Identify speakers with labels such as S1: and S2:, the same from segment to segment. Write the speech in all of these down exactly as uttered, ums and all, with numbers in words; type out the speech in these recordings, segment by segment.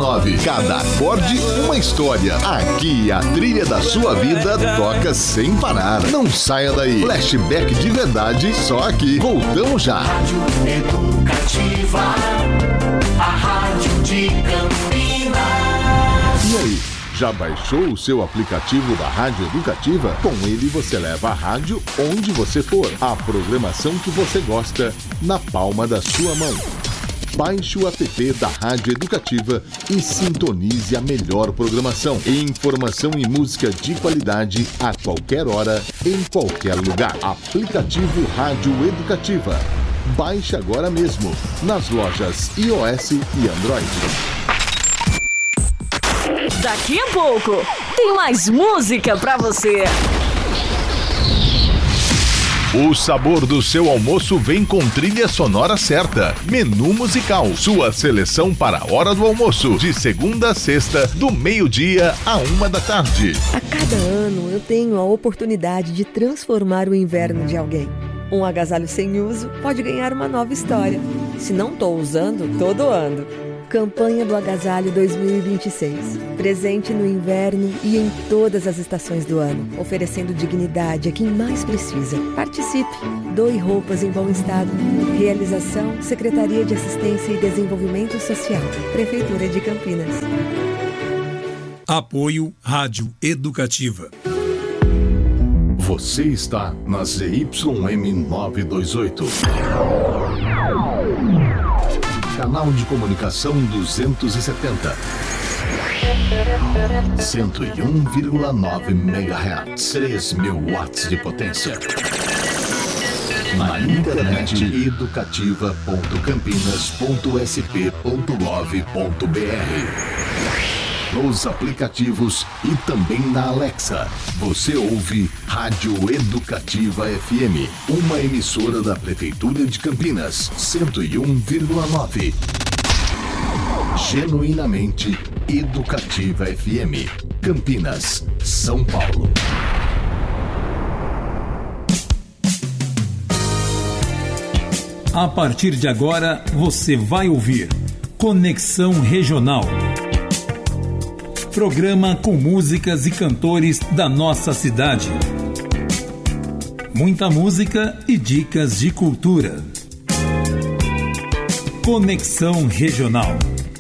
S1: nove. Cada acorde, uma história. Aqui a trilha da sua vida toca sem parar. Não saia daí. Flashback de verdade, só aqui. Voltamos já.
S2: Rádio Educativa, a rádio de Campinas.
S1: E aí, já baixou o seu aplicativo da Rádio Educativa? Com ele você leva a rádio onde você for. A programação que você gosta na palma da sua mão. Baixe o app da Rádio Educativa e sintonize a melhor programação. Informação e música de qualidade a qualquer hora, em qualquer lugar. Aplicativo Rádio Educativa. Baixe agora mesmo, nas lojas iOS e Android.
S3: Daqui a pouco, tem mais música pra você.
S4: O sabor do seu almoço vem com trilha sonora certa. Menu musical, sua seleção para a hora do almoço, de segunda a sexta, do meio-dia a uma da tarde.
S5: A cada ano eu tenho a oportunidade de transformar o inverno de alguém. Um agasalho sem uso pode ganhar uma nova história. Se não estou usando, tô doando. Campanha do Agasalho dois mil e vinte e seis. Presente no inverno e em todas as estações do ano, oferecendo dignidade a quem mais precisa. Participe! Doe roupas em bom estado. Realização: Secretaria de Assistência e Desenvolvimento Social, Prefeitura de Campinas.
S6: Apoio Rádio Educativa.
S1: Você está na Z Y M novecentos e vinte e oito. Canal de comunicação duzentos e setenta. cento e um vírgula nove megahertz. três mil watts de potência. Na internet educativa ponto campinas ponto s p ponto gov ponto b r. Nos aplicativos e também na Alexa. Você ouve Rádio Educativa F M, uma emissora da Prefeitura de Campinas, cento e um vírgula nove. Genuinamente Educativa F M, Campinas, São Paulo.
S6: A partir de agora, você vai ouvir Conexão Regional. Programa com músicas e cantores da nossa cidade. Muita música e dicas de cultura. Conexão Regional.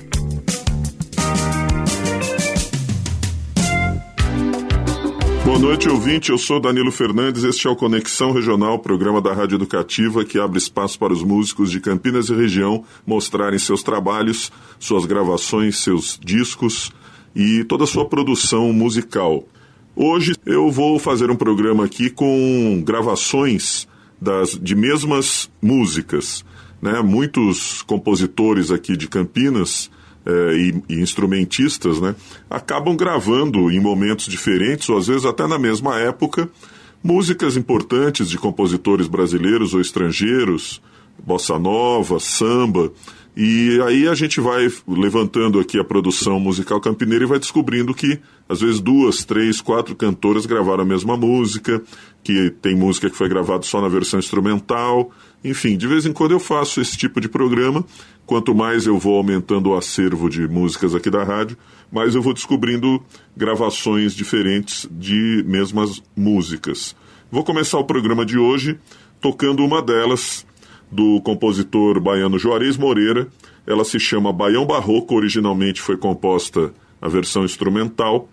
S7: Boa noite, ouvinte. Eu sou Danilo Fernandes. Este é o Conexão Regional, programa da Rádio Educativa que abre espaço para os músicos de Campinas e região mostrarem seus trabalhos, suas gravações, seus discos e toda a sua produção musical. Hoje eu vou fazer um programa aqui com gravações das, de mesmas músicas, né? Muitos compositores aqui de Campinas eh, e, e instrumentistas, né, acabam gravando em momentos diferentes, ou às vezes até na mesma época, músicas importantes de compositores brasileiros ou estrangeiros, bossa nova, samba. E aí a gente vai levantando aqui a produção musical campineira e vai descobrindo que, às vezes, duas, três, quatro cantoras gravaram a mesma música, que tem música que foi gravada só na versão instrumental. Enfim, de vez em quando eu faço esse tipo de programa. Quanto mais eu vou aumentando o acervo de músicas aqui da rádio, mais eu vou descobrindo gravações diferentes de mesmas músicas. Vou começar o programa de hoje tocando uma delas, do compositor baiano Juarez Moreira. Ela se chama Baião Barroco, originalmente foi composta a versão instrumental,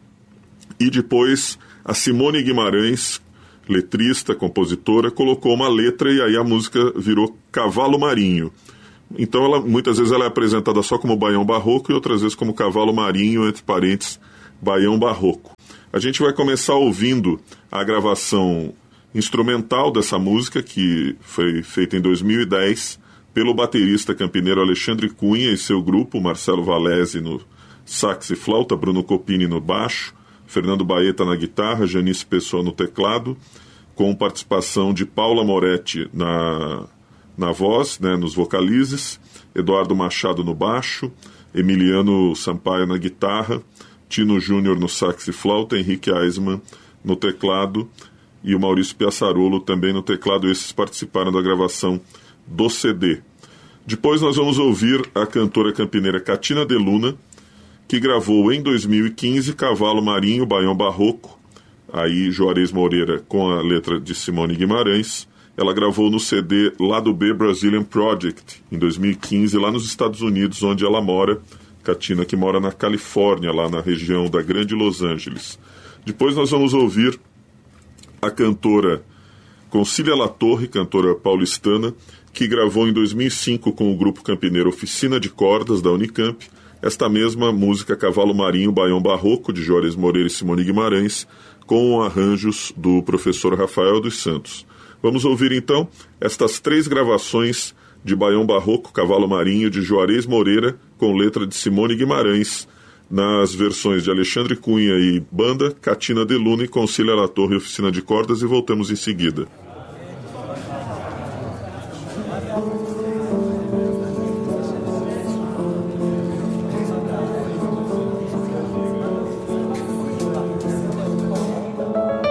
S7: e depois a Simone Guimarães, letrista, compositora, colocou uma letra e aí a música virou Cavalo Marinho. Então ela, muitas vezes ela é apresentada só como Baião Barroco e outras vezes como Cavalo Marinho, entre parênteses, Baião Barroco. A gente vai começar ouvindo a gravação instrumental dessa música, que foi feita em dois mil e dez pelo baterista campineiro Alexandre Cunha e seu grupo, Marcelo Valese no sax e flauta, Bruno Copini no baixo, Fernando Baeta na guitarra, Janice Pessoa no teclado, com participação de Paula Moretti na, na voz, né, nos vocalizes, Eduardo Machado no baixo, Emiliano Sampaio na guitarra, Tino Júnior no sax e flauta, Henrique Eisman no teclado, e o Maurício Piaçarolo também no teclado. Esses participaram da gravação do C D. Depois nós vamos ouvir a cantora campineira Catina de Luna, que gravou em dois mil e quinze Cavalo Marinho, Baião Barroco, aí Juarez Moreira com a letra de Simone Guimarães. Ela gravou no C D Lado B Brazilian Project, em dois mil e quinze, lá nos Estados Unidos, onde ela mora, Katina, que mora na Califórnia, lá na região da Grande Los Angeles. Depois nós vamos ouvir a cantora Concília Latorre, cantora paulistana, que gravou em dois mil e cinco com o grupo campineiro Oficina de Cordas, da Unicamp, esta mesma música Cavalo Marinho, Baião Barroco, de Juarez Moreira e Simone Guimarães, com arranjos do professor Rafael dos Santos. Vamos ouvir então estas três gravações de Baião Barroco, Cavalo Marinho, de Juarez Moreira, com letra de Simone Guimarães, nas versões de Alexandre Cunha e Banda, Katina De Luna e Concília Latorre, Oficina de Cordas, e voltamos em seguida.